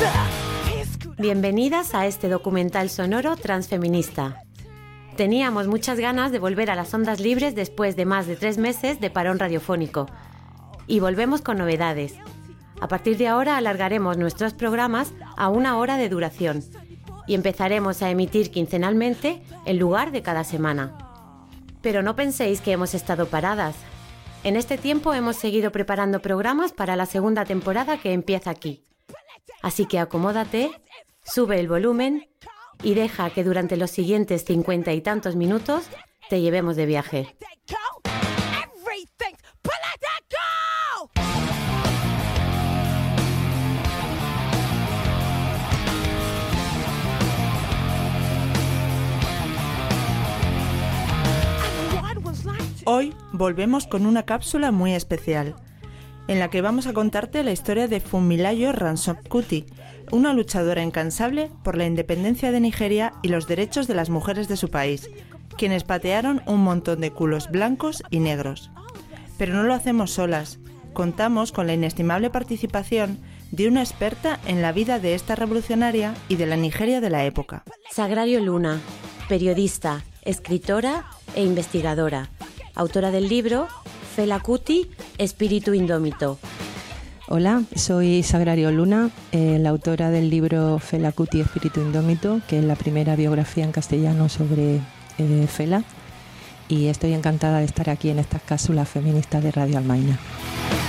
Bienvenidas a este documental sonoro transfeminista. Teníamos muchas ganas de volver a las ondas libres después de más de 3 meses de parón radiofónico. Y volvemos con novedades. A partir de ahora alargaremos nuestros programas a 1 hora de duración y empezaremos a emitir quincenalmente en lugar de cada semana. Pero no penséis que hemos estado paradas. En este tiempo hemos seguido preparando programas para la segunda temporada que empieza aquí. Así que acomódate, sube el volumen y deja que durante los siguientes 50 y tantos minutos te llevemos de viaje. Hoy volvemos con una cápsula muy especial, en la que vamos a contarte la historia de Funmilayo Ransome-Kuti, una luchadora incansable por la independencia de Nigeria y los derechos de las mujeres de su país, quienes patearon un montón de culos blancos y negros. Pero no lo hacemos solas, contamos con la inestimable participación de una experta en la vida de esta revolucionaria y de la Nigeria de la época. Sagrario Luna, periodista, escritora e investigadora. Autora del libro Fela Kuti, Espíritu Indómito. Hola, soy Sagrario Luna, la autora del libro Fela Kuti, Espíritu Indómito, que es la primera biografía en castellano sobre Fela, y estoy encantada de estar aquí en estas cápsulas feministas de Radio Almaina.